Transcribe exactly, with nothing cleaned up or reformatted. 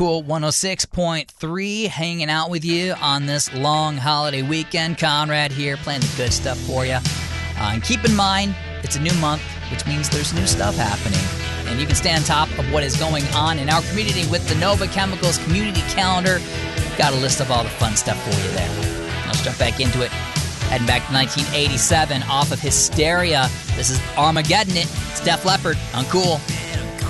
Cool one oh six point three, hanging out with you on this long holiday weekend. Conrad here, playing the good stuff for you. Uh, and keep in mind, it's a new month, which means there's new stuff happening. And you can stay on top of what is going on in our community with the Nova Chemicals Community Calendar. We've got a list of all the fun stuff for you there. Let's jump back into it. Heading back to nineteen eighty-seven off of Hysteria. This is Armageddon It. It's Def Leppard on Cool.